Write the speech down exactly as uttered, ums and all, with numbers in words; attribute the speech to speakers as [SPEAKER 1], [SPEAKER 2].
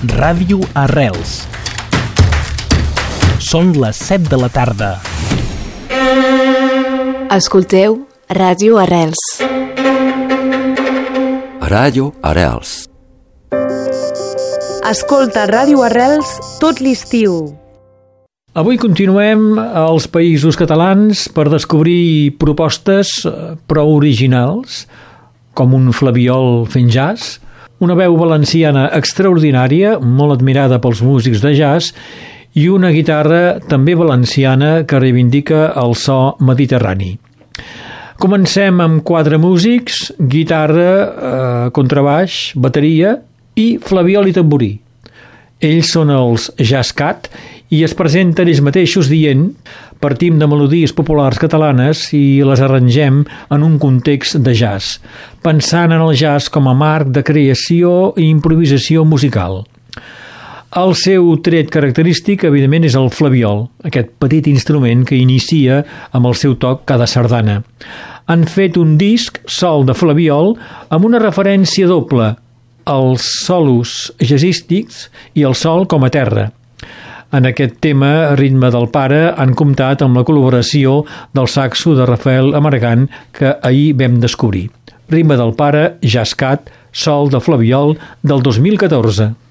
[SPEAKER 1] Ràdio Arrels. Són les set de la tarda.
[SPEAKER 2] Escolteu Ràdio Arrels.
[SPEAKER 3] Ràdio Arrels.
[SPEAKER 4] Escolta Ràdio Arrels tot l'estiu.
[SPEAKER 5] Avui continuem als Països Catalans per descobrir propostes prou originals, com un flabiol fent jazz, una veu valenciana extraordinària, molt admirada pels músics de jazz, i una guitarra també valenciana que reivindica el so mediterrani. Comencem amb quatre músics, guitarra, eh, contrabaix, bateria i flabiol i tamborí. Ells són els JazzCat i es presenten ells mateixos dient: partim de melodies populars catalanes i les arrangem en un context de jazz, pensant en el jazz com a marc de creació i improvisació musical. El seu tret característic, evidentment, és el flabiol, aquest petit instrument que inicia amb el seu toc cada sardana. Han fet un disc sol de flabiol amb una referència doble, els solos jazzístics i el sol com a terra. En aquest tema, Ritme del Pare, han comptat amb la col·laboració del saxo de Rafael Amargant, que ahir vam descobrir. Ritme del Pare, JazzCat, sol de flabiol del dos mil catorze.